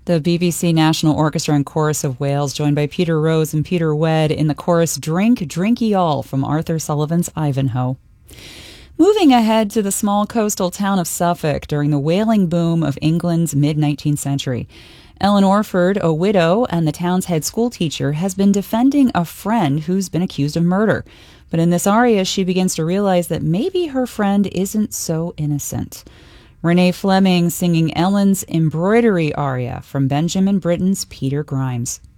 The BBC National Orchestra and Chorus of Wales, joined by Peter Rose and Peter Wedd in the chorus Drink, Drink Ye All from Arthur Sullivan's Ivanhoe. Moving ahead to the small coastal town of Suffolk during the whaling boom of England's mid-19th century. Ellen Orford, a widow and the town's head school teacher, has been defending a friend who's been accused of murder. But in this aria, she begins to realize that maybe her friend isn't so innocent. Renee Fleming singing Ellen's embroidery aria from Benjamin Britten's Peter Grimes.